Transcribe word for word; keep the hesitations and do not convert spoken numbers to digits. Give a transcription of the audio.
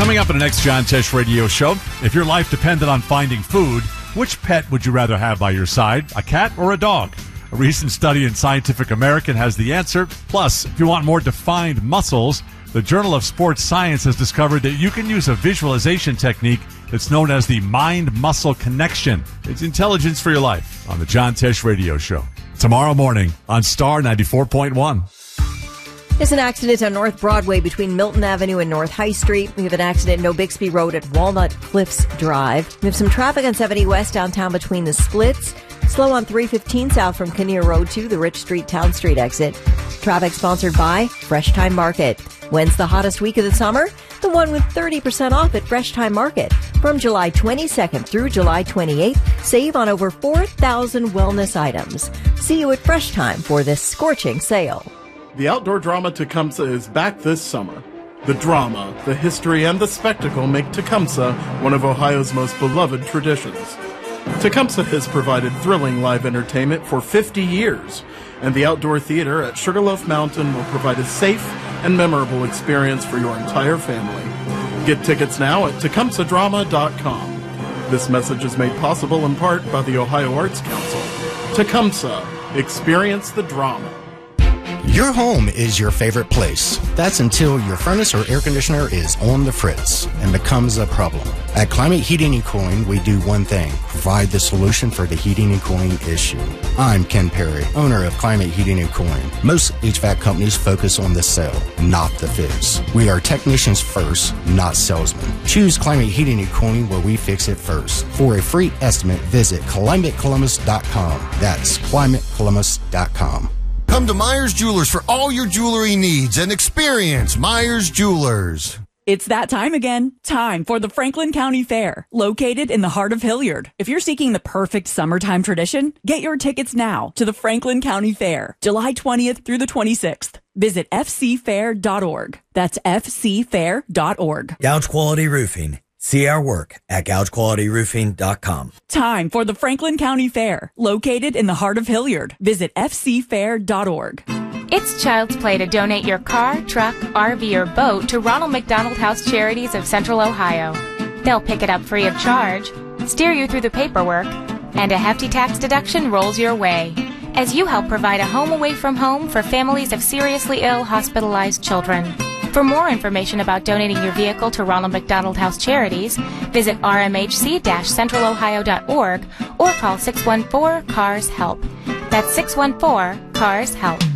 Coming up in the next John Tesh radio show, if your life depended on finding food, which pet would you rather have by your side, a cat or a dog? A recent study in Scientific American has the answer. Plus, if you want more defined muscles, the Journal of Sports Science has discovered that you can use a visualization technique that's known as the mind-muscle connection. It's intelligence for your life on the John Tesh radio show. Tomorrow morning on Star ninety-four point one. There's an accident on North Broadway between Milton Avenue and North High Street. We have an accident in No Bixby Road at Walnut Cliffs Drive. We have some traffic on seventy West downtown between the splits. Slow on three fifteen south from Kinnear Road to the Rich Street Town Street exit. Traffic sponsored by Fresh Time Market. When's the hottest week of the summer? The one with thirty percent off at Fresh Time Market. From July twenty-second through July twenty-eighth, save on over four thousand wellness items. See you at Fresh Time for this scorching sale. The outdoor drama Tecumseh is back this summer. The drama, the history, and the spectacle make Tecumseh one of Ohio's most beloved traditions. Tecumseh has provided thrilling live entertainment for fifty years, and the outdoor theater at Sugarloaf Mountain will provide a safe and memorable experience for your entire family. Get tickets now at tecumseh drama dot com. This message is made possible in part by the Ohio Arts Council. Tecumseh, experience the drama. Your home is your favorite place. That's until your furnace or air conditioner is on the fritz and becomes a problem. At Climate Heating and Cooling, we do one thing: provide the solution for the heating and cooling issue. I'm Ken Perry, owner of Climate Heating and Cooling. Most H V A C companies focus on the sale, not the fix. We are technicians first, not salesmen. Choose Climate Heating and Cooling where we fix it first. For a free estimate, visit climate columbus dot com. That's climate columbus dot com. Come to Myers Jewelers for all your jewelry needs and experience Myers Jewelers. It's that time again. Time for the Franklin County Fair, located in the heart of Hilliard. If you're seeking the perfect summertime tradition, get your tickets now to the Franklin County Fair, July twentieth through the twenty-sixth. Visit f c fair dot org. That's f c fair dot org. Gouge Quality Roofing. See our work at gouge quality roofing dot com. Time for the Franklin County Fair, located in the heart of Hilliard. Visit f c fair dot org. It's child's play to donate your car, truck, R V, or boat to Ronald McDonald House Charities of Central Ohio. They'll pick it up free of charge, steer you through the paperwork, and a hefty tax deduction rolls your way as you help provide a home away from home for families of seriously ill, hospitalized children. For more information about donating your vehicle to Ronald McDonald House Charities, visit r m h c dash central ohio dot org or call six one four, C A R S, HELP. That's six one four, C A R S, HELP.